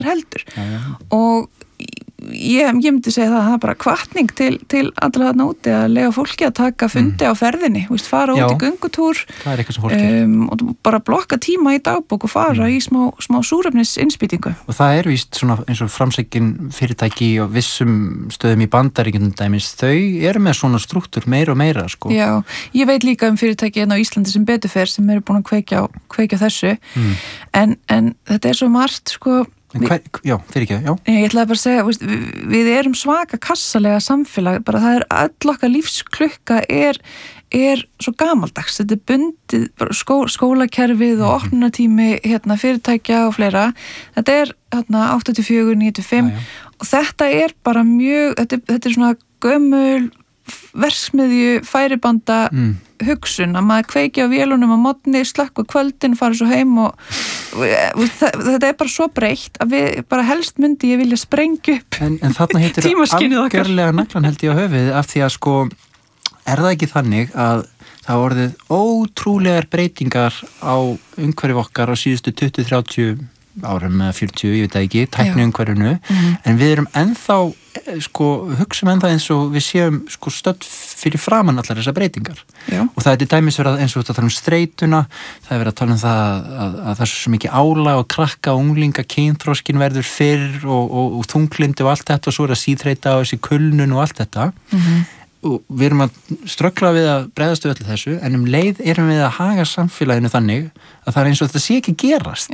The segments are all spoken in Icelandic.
heldur og ég myndi segja það er bara hvatning til allra þarna úti að lega fólki að taka fundi á ferðinni, fara út í göngutúr það eitthvað sem fólk og bara blokka tíma í dagbók og fara í smá súrefnisinnspýtingu. Og það víst svona eins og framsækin fyrirtæki og vissum stöðum í Bandaríkjunum dæmis, þau eru með svona strúktúr meira og meira sko. Já, ég veit líka fyrirtæki á Íslandi sem betur fer sem eru búin að kveikja þessu en þetta svo margt sko. Ég ætlaði bara að segja, við erum svaka kassalega samfélag, bara það öll okkar lífsklukka er svo gamaldags, þetta bundið bara skólakerfið og opnunatími fyrirtækja og fleira, þetta 8-4, 9-5 og þetta bara mjög, þetta svona gömul verksmiðju færibanda hugsun að maður kveiki á vélunum á morgni, slökkva kvöldin, fara svo heim og þetta bara svo breytt að við bara helst myndi ég vilja sprengja upp en þarna heitir algjörlega naglan held ég á höfuð af því að sko það ekki þannig að það orðið ótrúlegar breytingar á umhverfi okkar á síðustu 20-30 árum eða 40, ég veit ekki, tækni umhverfinu en við erum ennþá hugsum ennþá eins og við séum stödd fyrir framan allar þessar breytingar og það dæmis verið eins og þetta tala streituna, það verið að tala það að það svo mikið álag og krakka og unglinga, kynþroskin verður fyrr og þunglindi og allt þetta og svo að síþreita og þessi kulnun og allt þetta og við erum að ströggla við að bregðast við öllu þessu en leið erum við að haga samfélaginu þannig að það eins og þetta sé ekki gerast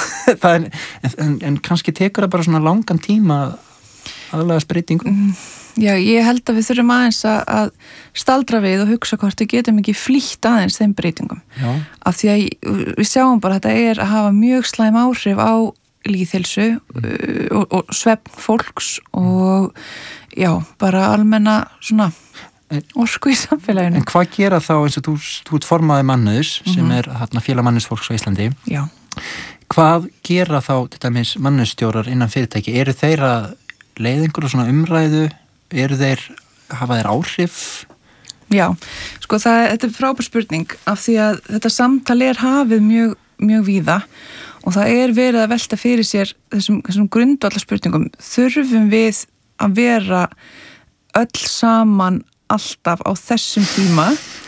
en kannski tekur það bara svona langan tíma aðlaga breytingum. Já, ég held að við þurfum aðeins að staldra við og hugsa hvort við getum ekki flýtt aðeins þeim breytingum. Af því að við sjáum bara að þetta að hafa mjög slæm áhrif á lýðheilsu og svefn fólks og bara almenna svona orku í samfélaginu. En hvað gera þá eins og þú ert formaði mannauðs sem félag mannauðsfólks á Íslandi? Já. Hvað gera þá til dæmis mannauðsstjórar innan fyrirtæki? Eru þeir að leiða einhverju svona umræðu? Hafa þeir áhrif? Já, sko þetta frábær spurning af því að þetta samtal hafið mjög víða og það verið að velta fyrir sér þessum grundvallarspurningum. Þurfum við að vera öll saman alltaf á þessum tíma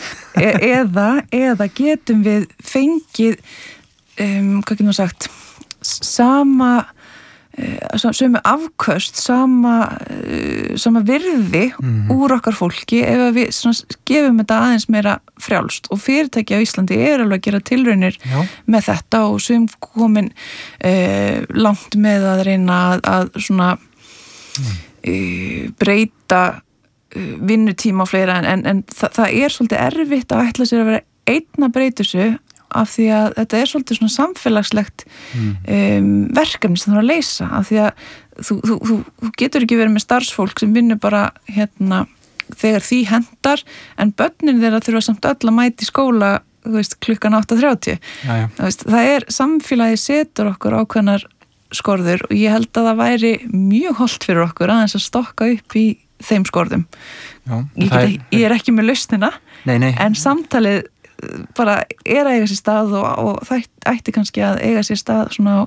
eða getum við fengið hvað getum við sagt sömu afköst sama virði úr okkar fólki ef við gefum þetta aðeins meira frjálst og fyrirtæki á Íslandi alveg að gera tilraunir með þetta og sum komin langt með að reyna að svona breyta vinnutíma og fleira en það svolítið erfitt að ætla sér að vera einn að breyta þessu af því að þetta svolítið svona samfélagslegt verkefni sem þú að leysa af því að þú getur ekki verið með starfsfólk sem vinnur bara þegar því hendar en börnin þeirra þurfa samt öll að mæta í skóla klukkan 8:30 það samfélagi setur okkur ákveðnar skorður og ég held að það væri mjög hollt fyrir okkur aðeins að stokka upp í þeim skorðum. Ég ekki með lausnina en samtalið bara að eiga sér stað og það ætti kannski að eiga sér stað svona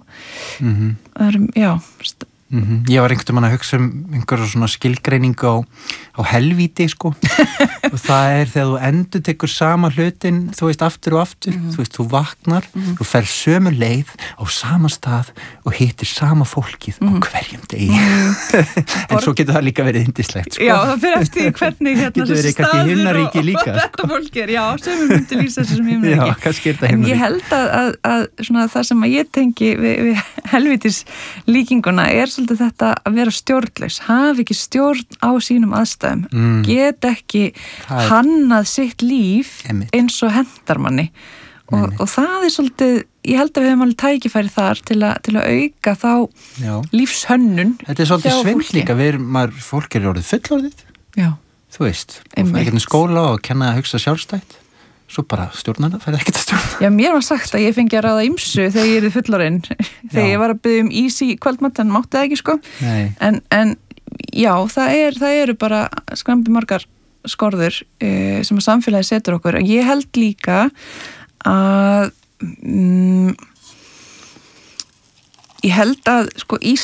Ég var einhvern veginn að hugsa einhverja svona skilgreiningu á helvíti sko og það þegar þú endurtekur sama hlutin þú veist aftur og aftur þú vaknar, þú ferð sömu leið á sama stað og hittir sama fólkið á hverjum degi en svo getur það líka verið yndislegt sko. Já, það fyrir eftir hvernig þessi staður og þetta fólk já, sömu myndi lýsa þessu sem himnaríki Já, kannski þetta en himnaríki ég held að svona það sem að ég tengi við helvítis líkinguna svolítið þetta að vera stjórnlaus, hafa ekki stjórn á sínum aðstæðum, get ekki hannað sitt líf eins og hendar manni og það svolítið, ég held að við hefum alveg tækifæri þar til að auka þá lífshönnun. Þetta svolítið svindl líka, fólk orðið fullorðið, þú veist, og fara ekkert í skóla og kenna að hugsa sjálfstætt. Svo bara stjórnarna, það ekkert að stjórna. Já, mér var sagt að ég fengi að ráða ýmsu þegar ég fullorðin. Þegar ég var að biðja easy kvöldmat, en mátti það ekki sko. Nei. En já, það eru bara skrambi margar skorður sem að samfélagi setur okkur. Ég held líka að Ég held að sko